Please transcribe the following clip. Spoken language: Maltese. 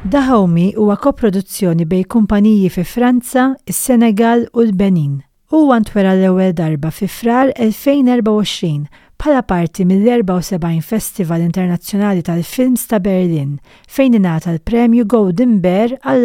Dahomey huwa koproduzzjoni bejn kumpaniji fi Franza, is-Senegal u l-Benin. Huwa ntwera l-ewwel darba fi Frar 2024 bħala parti mill-74 Festival Internazzjonali tal-Films ta' Berlin fejn ingħata l-Premju Golden Bear għall